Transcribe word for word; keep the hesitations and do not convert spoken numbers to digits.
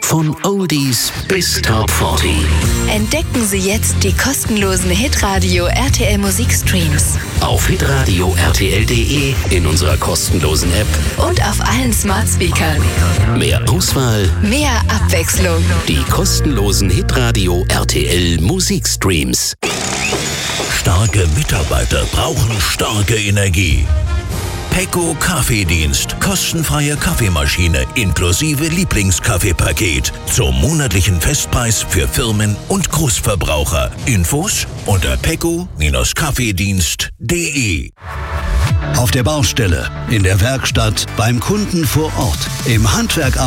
Von Oldies bis Top vierzig. Entdecken Sie jetzt die kostenlosen Hitradio R T L Musikstreams. Auf hitradio r t l punkt d e, in unserer kostenlosen App und auf allen Smart Speakern. Mehr Auswahl, mehr Abwechslung. Die kostenlosen Hitradio R T L Musikstreams. Starke Mitarbeiter brauchen starke Energie. Pecco Kaffeedienst. Kostenfreie Kaffeemaschine inklusive Lieblingskaffeepaket zum monatlichen Festpreis für Firmen und Großverbraucher. Infos unter pecco Kaffeedienst punkt d e. Auf der Baustelle, in der Werkstatt, beim Kunden vor Ort, im Handwerk